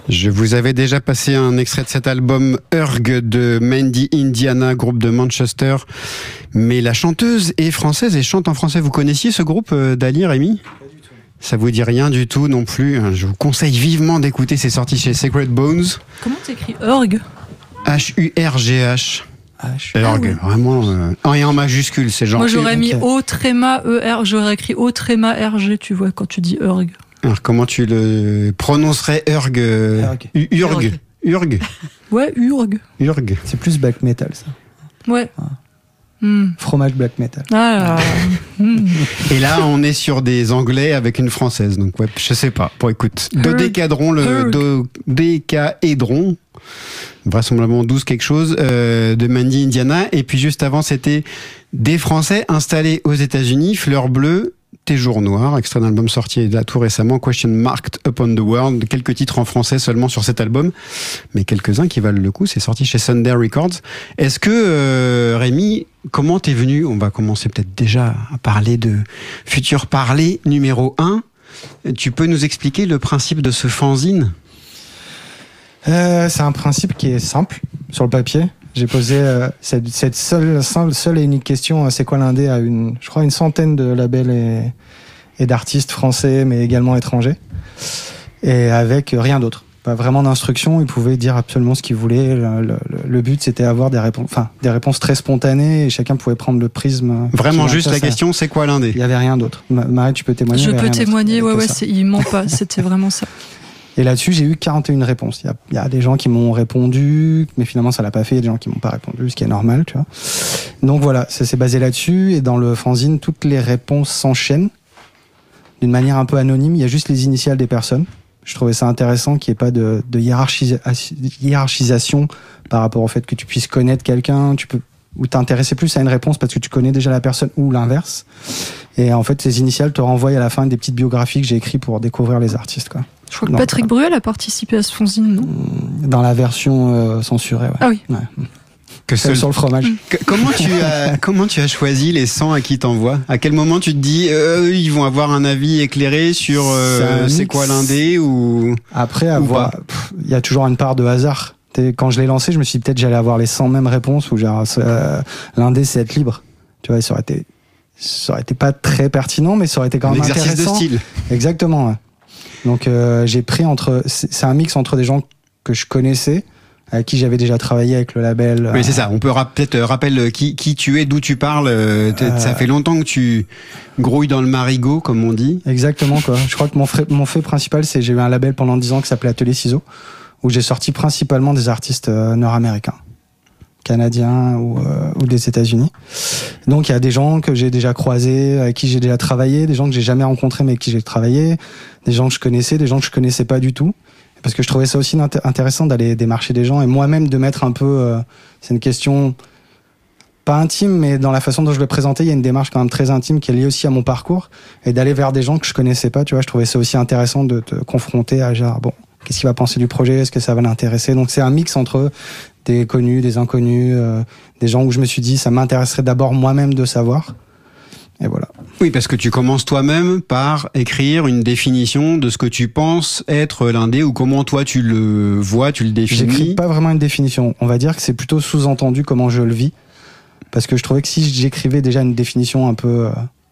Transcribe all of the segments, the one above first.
Je vous avais déjà passé un extrait de cet album Urg de Mandy Indiana, groupe de Manchester. Mais la chanteuse est française et chante en français. Vous connaissiez ce groupe, Dali, Rémi ? Pas du tout. Ça vous dit rien du tout non plus. Je vous conseille vivement d'écouter. C'est sorti chez Sacred Bones. Comment t'écris Urg ? H-U-R-G-H. Urg, ouais. vraiment. Et en majuscule, c'est genre. Moi j'aurais mis O-E-R, j'aurais écrit O-R-G, tu vois, quand tu dis Urg. Alors comment tu le prononcerais, Urg? Urg. Ouais, Urg. Urg. C'est plus black metal, ça. Ouais. Fromage black metal. Et là, on est sur des Anglais avec une Française. Donc, ouais, je sais pas. Bon, écoute, dodécaédron, vraisemblablement 12 quelque chose, de Mandy Indiana. Et puis, juste avant, c'était des Français installés aux États-Unis, Fleur Bleue, Tes Jours Noirs, extrait d'un album sorti là tout récemment, Question Marked Upon the World. Quelques titres en français seulement sur cet album, mais quelques-uns qui valent le coup. C'est sorti chez Sunday Records. Est-ce que, Rémi, comment t'es venu? On va commencer peut-être déjà à parler de Futur Parler numéro 1. Tu peux nous expliquer le principe de ce fanzine? C'est un principe qui est simple sur le papier. J'ai posé cette seule et unique question, c'est quoi l'indé, à une centaine de labels et d'artistes français, mais également étrangers, et avec rien d'autre. Pas vraiment d'instruction, ils pouvaient dire absolument ce qu'ils voulaient. Le but, c'était d'avoir des réponses très spontanées, et chacun pouvait prendre le prisme. Vraiment juste la question, c'est quoi l'indé? Il y avait rien d'autre. Marie, tu peux témoigner? Je peux témoigner, ouais, il ment pas, c'était vraiment ça. Et là-dessus, j'ai eu 41 réponses. Il y a des gens qui m'ont répondu, mais finalement, ça l'a pas fait. Il y a des gens qui m'ont pas répondu, ce qui est normal, tu vois. Donc voilà, ça s'est basé là-dessus. Et dans le fanzine, toutes les réponses s'enchaînent d'une manière un peu anonyme. Il y a juste les initiales des personnes. Je trouvais ça intéressant qu'il n'y ait pas de hiérarchisation par rapport au fait que tu puisses connaître quelqu'un, ou t'intéresser plus à une réponse parce que tu connais déjà la personne, ou l'inverse. Et en fait, ces initiales te renvoient à la fin des petites biographies que j'ai écrites pour découvrir les artistes, quoi. Je crois que Patrick Bruel a participé à ce fanzine, non? Dans la version censurée, ouais. Ah oui. Ouais. Sur le fromage. Comment tu as choisi les 100 à qui t'envoies? À quel moment tu te dis ils vont avoir un avis éclairé sur c'est quoi l'indé, ou après avoir, il y a toujours une part de hasard. Quand je l'ai lancé, je me suis dit peut-être j'allais avoir les 100 mêmes réponses, ou genre l'indé c'est être libre. Tu vois, ça aurait été pas très pertinent, mais ça aurait été quand même intéressant. Exercice de style. Exactement. Ouais. Donc j'ai pris c'est un mix entre des gens que je connaissais, avec qui j'avais déjà travaillé avec le label. Oui, c'est ça. On peut peut-être rappeler qui tu es, d'où tu parles. Ça fait longtemps que tu grouilles dans le marigot, comme on dit. Exactement, quoi. Je crois que mon fait principal, c'est j'ai eu un label pendant 10 ans qui s'appelait Atelier Ciseaux, où j'ai sorti principalement des artistes nord-américains, canadiens ou des États-Unis. Donc il y a des gens que j'ai déjà croisés, avec qui j'ai déjà travaillé, des gens que j'ai jamais rencontrés mais avec qui j'ai travaillé, des gens que je connaissais, des gens que je connaissais pas du tout. Parce que je trouvais ça aussi intéressant d'aller démarcher des gens, et moi-même de mettre un peu... c'est une question pas intime, mais dans la façon dont je le présentais, il y a une démarche quand même très intime qui est liée aussi à mon parcours, et d'aller vers des gens que je connaissais pas, tu vois. Je trouvais ça aussi intéressant de te confronter à genre, bon, qu'est-ce qu'il va penser du projet, est-ce que ça va l'intéresser? Donc c'est un mix entre des connus, des inconnus, des gens où je me suis dit ça m'intéresserait d'abord moi-même de savoir. Et voilà. Oui, parce que tu commences toi-même par écrire une définition de ce que tu penses être l'indé, ou comment toi tu le vois, tu le définis. J'écris pas vraiment une définition. On va dire que c'est plutôt sous-entendu comment je le vis. Parce que je trouvais que si j'écrivais déjà une définition un peu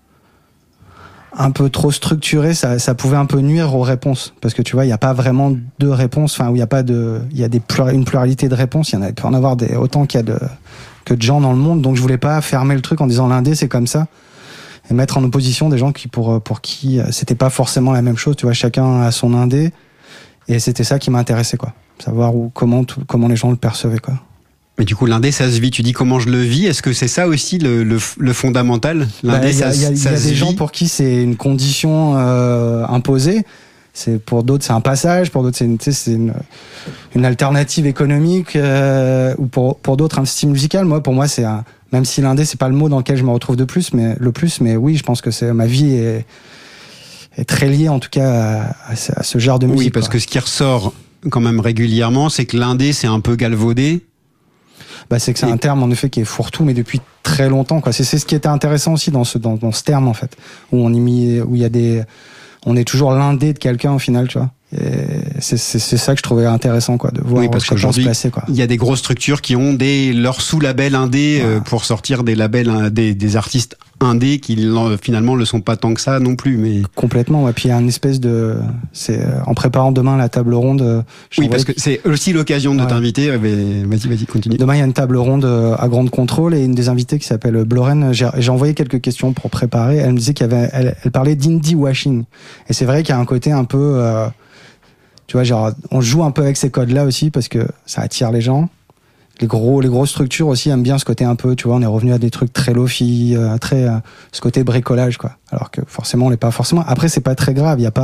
trop structurée, ça pouvait un peu nuire aux réponses. Parce que tu vois, il n'y a pas vraiment de réponses, enfin, où il y a une pluralité de réponses. Il peut en avoir autant qu'il y a que de gens dans le monde. Donc je voulais pas fermer le truc en disant l'indé c'est comme ça, et mettre en opposition des gens qui pour qui c'était pas forcément la même chose, tu vois. Chacun a son indé, et c'était ça qui m'intéressait, quoi. Savoir comment les gens le percevaient, quoi. Mais du coup, l'indé, ça se vit. Tu dis comment je le vis. Est-ce que c'est ça aussi le fondamental? L'indé, il y a des gens pour qui c'est une condition imposée. Pour d'autres, c'est un passage. Pour d'autres, c'est une alternative économique, ou pour d'autres, un style musical. Pour moi, c'est même si l'indé, c'est pas le mot dans lequel je me retrouve le plus, mais oui, je pense que ma vie est très liée, en tout cas, à ce genre de musique. Oui, parce que ce qui ressort quand même régulièrement, c'est que l'indé, c'est un peu galvaudé. C'est que c'est un terme, en effet, qui est fourre-tout, mais depuis très longtemps, quoi. C'est ce qui était intéressant aussi dans ce terme, en fait, où il y a on est toujours l'indé de quelqu'un au final, tu vois. Et c'est ça que je trouvais intéressant, quoi, de voir parce chacun se placer, quoi. Il y a des grosses structures qui ont leur sous-label indé pour sortir des labels des artistes indés qui finalement le sont pas tant que ça non plus, mais complètement. Ouais. Puis il y a une espèce de, en préparant demain la table ronde. Oui, parce que c'est aussi l'occasion de t'inviter. Mais vas-y, continue. Demain il y a une table ronde à Grande Contrôle et une des invitées qui s'appelle Bloren. J'ai envoyé quelques questions pour préparer. Elle me disait elle parlait d'indie washing. Et c'est vrai qu'il y a un côté un peu tu vois, genre, on joue un peu avec ces codes-là aussi parce que ça attire les gens. Les grosses structures aussi aiment bien ce côté un peu, tu vois, on est revenu à des trucs très lofi, ce côté bricolage, quoi. Alors que forcément, on l'est pas forcément. Après, c'est pas très grave, il y a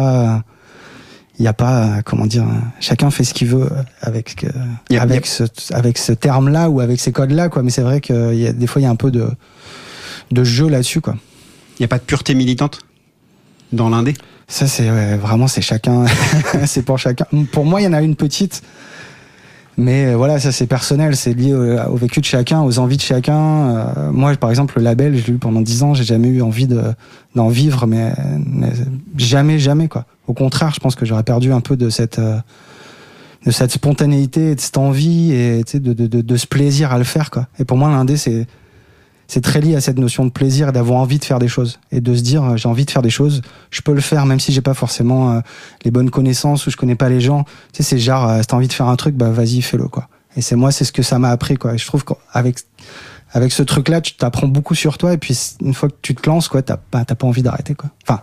pas, comment dire, chacun fait ce qu'il veut avec ce terme-là ou avec ces codes-là, quoi. Mais c'est vrai que des fois, il y a un peu de jeu là-dessus, quoi. Il y a pas de pureté militante dans l'indé? Ça, c'est vraiment, c'est chacun, c'est pour chacun. Pour moi, il y en a une petite, mais voilà, ça c'est personnel, c'est lié au vécu de chacun, aux envies de chacun. Moi, par exemple, le label, je l'ai eu pendant 10 ans, j'ai jamais eu envie d'en vivre, mais jamais, quoi. Au contraire, je pense que j'aurais perdu un peu de cette spontanéité, de cette envie et de ce plaisir à le faire, quoi. Et pour moi, l'indé, c'est très lié à cette notion de plaisir et d'avoir envie de faire des choses et de se dire j'ai envie de faire des choses, je peux le faire même si j'ai pas forcément les bonnes connaissances ou je connais pas les gens. Tu sais, c'est genre si t'as envie de faire un truc, bah vas-y, fais-le, quoi. Et c'est ce que ça m'a appris, quoi. Et je trouve qu'avec ce truc-là, tu t'apprends beaucoup sur toi et puis une fois que tu te lances, quoi, t'as pas envie d'arrêter, quoi. Enfin.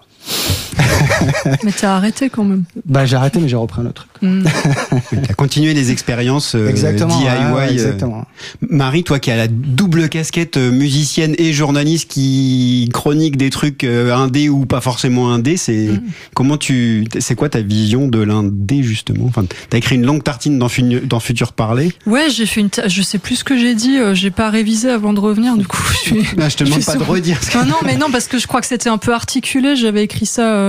Mais t'as arrêté quand même. Bah j'ai arrêté, mais j'ai repris un autre truc. T'as continué les expériences exactement, DIY. Exactement. Marie, toi qui as la double casquette musicienne et journaliste qui chronique des trucs indé ou pas forcément indé, c'est quoi ta vision de l'indé justement? Enfin, t'as écrit une longue tartine dans Futur Parler. Ouais, j'ai fait je sais plus ce que j'ai dit. J'ai pas révisé avant de revenir. Du coup, je te demande pas de redire. Non, parce que je crois que c'était un peu articulé. J'avais écrit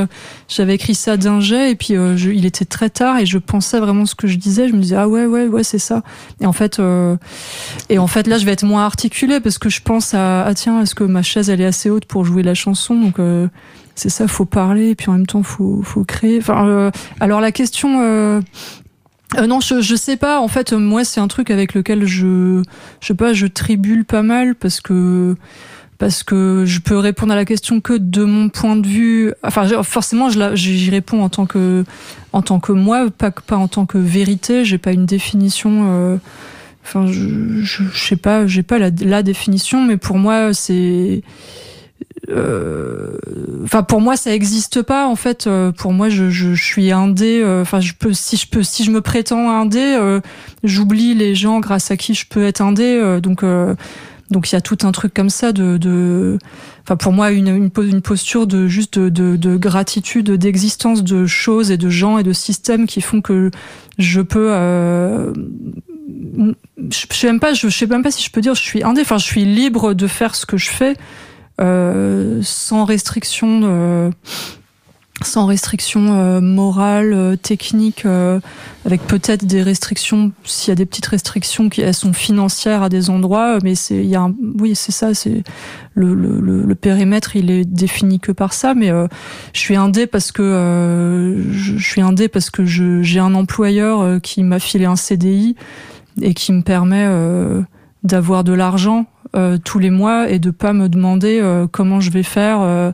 ça d'un jet et puis il était très tard et je pensais vraiment ce que je disais. Je me disais ouais c'est ça. Et en fait là je vais être moins articulé parce que je pense tiens, est-ce que ma chaise elle est assez haute pour jouer la chanson, donc c'est ça, faut parler et puis en même temps faut créer. Enfin alors la question non, je sais pas. En fait, moi, c'est un truc avec lequel je tribule pas mal parce que je peux répondre à la question que de mon point de vue. Enfin, forcément, j'y réponds en tant que moi, pas en tant que vérité. J'ai pas une définition. Enfin, je sais pas, j'ai pas la définition, mais pour moi, c'est. Enfin, pour moi, ça existe pas. En fait, pour moi, je suis indé. Enfin, si je me prétends indé, j'oublie les gens grâce à qui je peux être indé. Donc il y a tout un truc comme ça enfin pour moi une posture de gratitude, d'existence de choses et de gens et de systèmes qui font que je peux je sais même pas si je peux dire je suis indé. Enfin, je suis libre de faire ce que je fais sans restriction morale, technique, avec peut-être des restrictions, s'il y a des petites restrictions elles sont financières à des endroits, mais c'est ça, c'est le périmètre, il est défini que par ça, mais je suis indé parce que j'ai un employeur qui m'a filé un CDI et qui me permet d'avoir de l'argent tous les mois et de pas me demander comment je vais faire.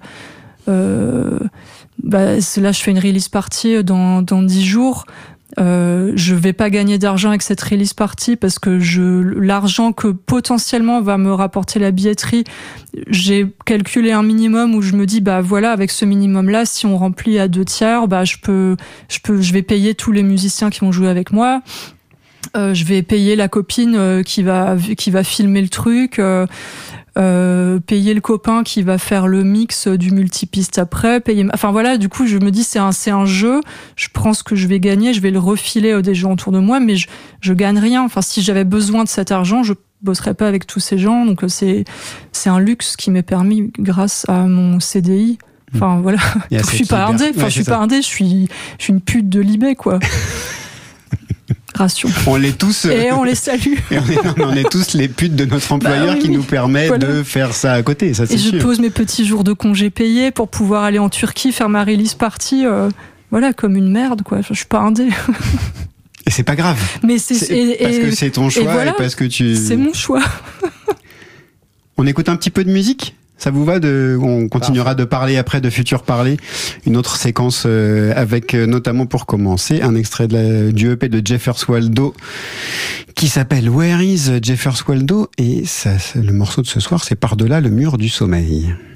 Là, je fais une release party dans 10 jours. Je vais pas gagner d'argent avec cette release party parce que l'argent que potentiellement va me rapporter la billetterie, j'ai calculé un minimum où je me dis voilà, avec ce minimum là, si on remplit à 2/3, je vais payer tous les musiciens qui vont jouer avec moi. Je vais payer la copine qui va filmer le truc. Payer le copain qui va faire le mix du multipiste après, enfin voilà, du coup je me dis c'est un jeu, je prends ce que je vais gagner, je vais le refiler à des gens autour de moi, mais je gagne rien. Enfin, si j'avais besoin de cet argent, je bosserais pas avec tous ces gens, donc c'est un luxe qui m'est permis grâce à mon CDI. Enfin voilà, je suis pas indé, je suis une pute de Libé, quoi. ration. On l'est tous. Et on les salue. Et on est tous les putes de notre employeur oui, qui nous permet de faire ça à côté, ça c'est et sûr. je pose mes petits jours de congé payés pour pouvoir aller en Turquie faire ma release party, voilà, comme une merde, quoi. Je suis pas indé. Et c'est pas grave. Mais parce que c'est ton choix voilà, et parce que tu. C'est mon choix. On écoute un petit peu de musique ? Ça vous va on continuera de parler après de Futur Parler, une autre séquence avec notamment pour commencer un extrait du EP de Jeffers Waldo qui s'appelle Where is Jeffers Waldo et le morceau de ce soir c'est Par-delà le mur du sommeil.